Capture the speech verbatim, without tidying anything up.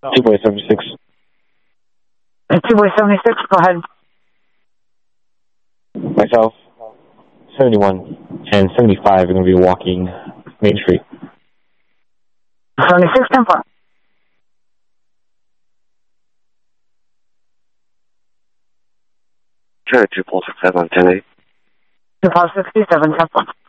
two boy seventy-six. two boy seventy-six, go ahead. Myself, seventy-one and seventy-five are going to be walking Main Street. seventy-six, ten four. Sure, two four six seven, ten eight. two four six seven, ten four.